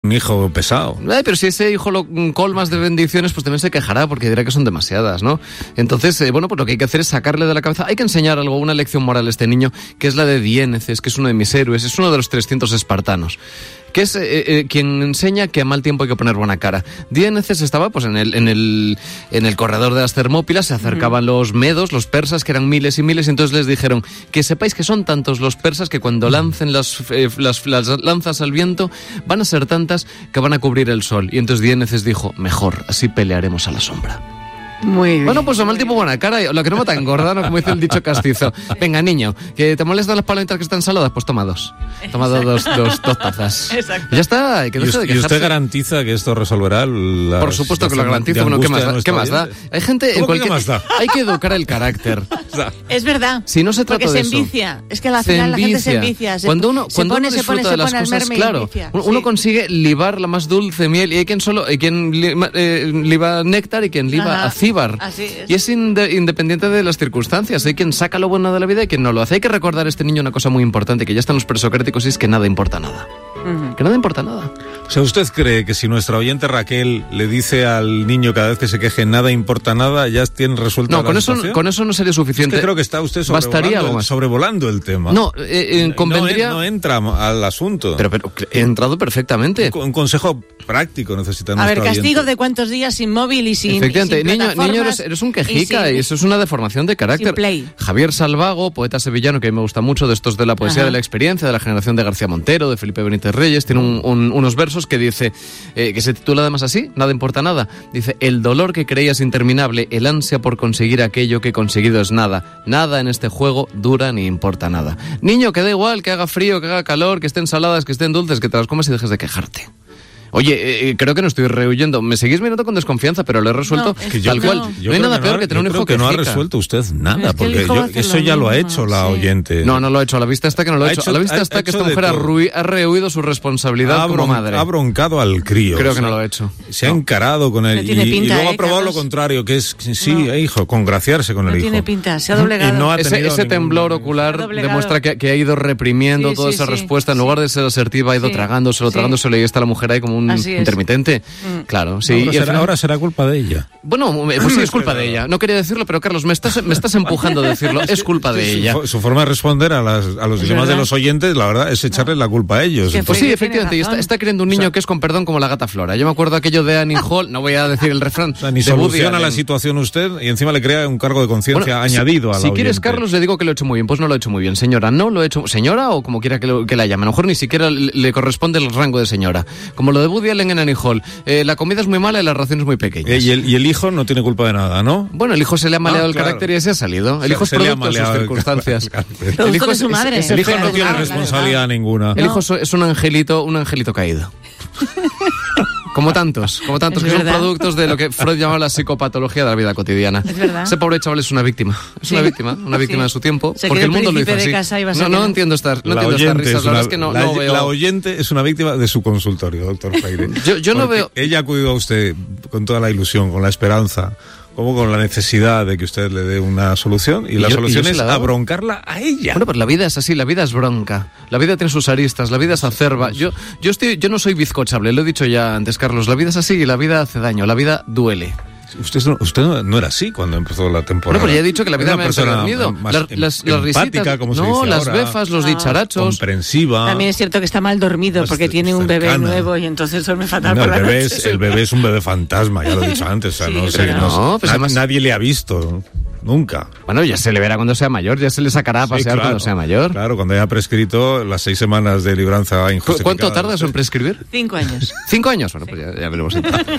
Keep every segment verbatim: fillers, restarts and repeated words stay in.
un hijo pesado. Ay, pero si ese hijo lo colmas de bendiciones, pues también se quejará porque dirá que son demasiadas, ¿no? Entonces, eh, bueno, pues lo que hay que hacer es sacarle de la cabeza. Hay que enseñar algo, una lección moral a este niño, que es la de Diéneces, que es uno de mis héroes, es uno de los trescientos espartanos, que es eh, eh, quien enseña que a mal tiempo hay que poner buena cara. Diéneces estaba pues en el, en el, en el corredor de las Termópilas, se acercaban uh-huh. los medos, los persas, que eran miles y miles, y entonces les dijeron que sepáis que son tantos los persas que cuando lancen las, eh, las, las lanzas al viento van a ser tantas que van a cubrir el sol. Y entonces Diéneces dijo, mejor, así pelearemos a la sombra. Muy bien. Bueno, pues a mal tiempo buena cara, lo que no me tan gorda, ¿no? Como dice el dicho castizo. Venga, niño, que te molestan las palomitas que están saladas, pues toma dos. Toma dos, dos, dos, dos tazas. Exacto. Ya está, hay que dejar de quejarse. ¿Y usted garantiza que esto resolverá la Por supuesto que lo garantizo. Bueno, ¿qué más da? ¿Qué más da? Hay gente en cualquier... ¿Qué más da? Hay que educar el carácter. Es verdad. Si no se trata porque de se eso. envicia. Es que al final la gente se envicia. Se, cuando uno, se cuando pone, uno se pone, disfruta se de las pone al cosas, merme claro, y uno sí. consigue libar la más dulce miel, y hay quien solo, hay quien liba, eh, liba néctar y quien liba Ajá. acíbar. Así es. Y es inde- independiente de las circunstancias. Hay quien saca lo bueno de la vida y quien no lo hace. Hay que recordar a este niño una cosa muy importante, que ya están los presocráticos, y es que nada importa nada. Uh-huh. Que nada importa nada. O sea, ¿usted cree que si nuestra oyente Raquel le dice al niño cada vez que se queje nada importa nada, ya tiene resuelto No, la con eso, situación? con eso no sería suficiente. Es que creo que está usted Bastaría algo sobrevolando, más. sobrevolando el tema. No, eh, eh, convendría... No, no entra al asunto. Pero, pero he entrado perfectamente. Un, un consejo práctico necesita A nuestra ver, castigo oyente. de cuántos días sin móvil y sin Efectivamente, y sin niño, niño eres, plataformas eres un quejica y, y, sin- eso es una deformación de carácter. sin play. Javier Salvago, poeta sevillano que a mí me gusta mucho, de estos de la poesía Ajá. de la experiencia, de la generación de García Montero, de Felipe Benítez Reyes, tiene un, un, unos versos que dice, eh, que se titula además así, Nada importa nada. Dice, el dolor que creías interminable, el ansia por conseguir aquello que conseguido es nada. Nada en este juego dura ni importa nada. Niño, que da igual, que haga frío, que haga calor, que estén saladas, que estén dulces, que te las comas y dejes de quejarte. Oye, eh, creo que no estoy rehuyendo. Me seguís mirando con desconfianza, pero lo he resuelto No, es que yo tal creo- cual. yo no hay creo nada que peor no ha- que tener un yo hijo creo que no ha quejica. resuelto usted nada, Es que el porque hijo va yo- a hacer eso lo ya lo ha mismo, hecho la sí. oyente. No, no lo ha hecho. A la vista está que no lo ha, Ha hecho. hecho- A la vista ha- está ha que hecho esta de mujer ha, todo. rui- ha rehuido su responsabilidad ha, como bron- madre. ha broncado al crío. Creo o que sea, no lo ha hecho. Se ha No. encarado con él No y, tiene pinta, y luego ¿eh, ha probado Carlos? lo contrario, que es, sí, No. eh, hijo, congraciarse con No el hijo. tiene pinta, se ha doblegado. Y no ha Ese, tenido ese ningún- temblor Se ocular ha doblegado. demuestra que, que ha ido reprimiendo Sí, toda sí, esa sí, respuesta. En sí. lugar de ser asertiva, ha ido Sí, tragándoselo, sí. tragándoselo, y está la mujer ahí como un Así es. intermitente. Mm. Claro, sí. ahora, y al será, final- ahora será culpa de ella. Bueno, pues sí, es culpa de ella. No quería decirlo, pero Carlos, me estás, me estás empujando a decirlo. Es culpa de Su, ella. fo- su forma de responder a, las, a los Es dilemas de verdad. los oyentes, la verdad, es echarle la culpa a ellos. Que Pues Tiene sí, efectivamente, y está, razón. está queriendo un niño que es, con perdón, como la gata Flora. Yo me acuerdo aquello de Annie Hall, no voy a decir el refrán. O sea, ni de Woody soluciona la Allen. situación usted y encima le crea un cargo de conciencia Bueno, si- añadido a la Si quieres, oyente. Carlos, le digo que lo he hecho muy bien. Pues no lo he hecho muy bien. Señora, no lo he hecho... Señora o como quiera que, lo- que la llame. A lo mejor ni siquiera le, le corresponde el rango de señora. Como lo de Woody Allen en Annie Hall. Eh, la comida es muy mala y las raciones muy pequeñas. Eh, y, el, y el hijo no tiene culpa de nada, ¿no? Bueno, el hijo se le ha maleado Ah, el claro. carácter y se ha salido. El Se- hijo es se le ha producto de sus maleado el circunstancias. carácter. Producto de su madre. es El hijo Claro, no tiene claro, responsabilidad claro. ninguna. El hijo es un angelito, un angelito caído. Como tantos, como tantos Es que verdad. son productos de lo que Freud llamaba la psicopatología de la vida cotidiana. Es verdad. Ese pobre chaval es una víctima. Es Sí. una víctima, una víctima Sí. de su tiempo. Se porque quedó el mundo lo hizo príncipe así. de casa y va a no, ser no que no. entiendo estas, no La entiendo estas oyente, risas. es La una, verdad es que no, la, no veo. la oyente es una víctima de su consultorio, doctor Freire. Yo- yo no Porque veo- Ella ha acudido a usted con toda la ilusión, con la esperanza, como con la necesidad de que usted le dé una solución, y, Y la yo- y solución yo se es la he dado. abroncarla a ella. Bueno, pues la vida es así, la vida es bronca, la vida tiene sus aristas, la vida es acerba. Yo, yo estoy, yo no soy bizcochable, lo he dicho ya antes, Carlos. La vida es así y la vida hace daño, la vida duele. Usted, no- usted no, no era así cuando empezó la temporada. Bueno, pero ya he dicho que la vida Era me una ha persona dormido. más Las, em- las, las empática, risitas, como se no, dice las ahora, befas, los Ah. dicharachos. comprensiva. También es cierto que está mal dormido Más porque tiene un bebé cercana. nuevo y entonces duerme fatal No, por el, la bebé noche. es, el bebé es un bebé fantasma, ya lo he dicho antes. O sea, Sí, no es sé, verdad. no- No, pues na- además- nadie le ha visto, nunca. Bueno, ya se le verá cuando sea mayor, ya se le sacará a Sí, pasear claro, cuando sea mayor. Claro, cuando haya prescrito las seis semanas de libranza ¿Cu- injustificada. ¿Cuánto tardas en prescribir? Cinco años. ¿Cinco años? Bueno, pues ya, ya veremos.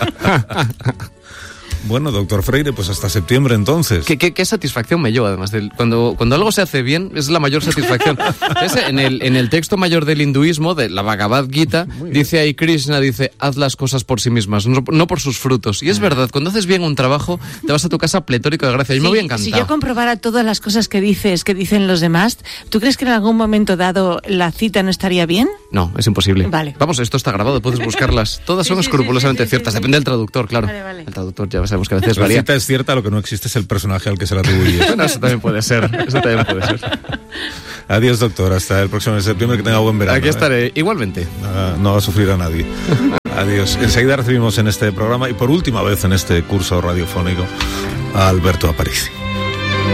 Bueno, doctor Freire, pues hasta septiembre entonces. ¿Qué, qué, qué satisfacción me llevo, además. Del, cuando, cuando algo se hace bien, es la mayor satisfacción. Es en, el, en el texto mayor del hinduismo, de la Bhagavad Gita, dice ahí Krishna, dice, haz las cosas por sí mismas, no, no por sus frutos. Y es verdad, cuando haces bien un trabajo, te vas a tu casa pletórico de gracia. Yo me voy Sí, encantado. si yo comprobara todas las cosas que dices, que dicen los demás, ¿tú crees que en algún momento dado la cita no estaría bien? No, es imposible. Vale. Vamos, esto está grabado, puedes buscarlas. Todas son Sí, sí, sí, escrupulosamente sí, sí, ciertas. sí, sí. Depende del traductor, claro. Vale, vale. El traductor ya sabemos que a veces La varía. cita es cierta, lo que no existe es el personaje al que se la atribuye. Bueno, eso también puede ser. Eso también puede ser. Adiós, doctor. Hasta el próximo de septiembre. Que tenga buen verano. Aquí ¿eh? estaré igualmente. Nada, no va a sufrir a nadie. Adiós. Enseguida recibimos en este programa y por última vez en este curso radiofónico a Alberto Aparici.